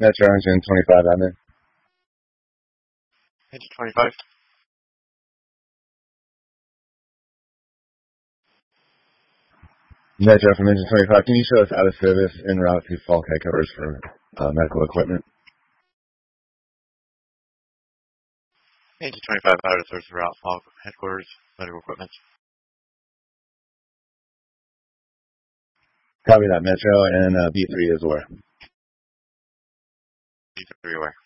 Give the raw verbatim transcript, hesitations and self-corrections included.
Metro engine twenty-five admin. Engine twenty-five. Metro from engine twenty-five. Can you show us out of service en route to Falk headquarters for uh, medical equipment? Engine twenty-five out of service route, Falk headquarters, medical equipment. Copy that, Metro, and uh, B three is where? B three aware.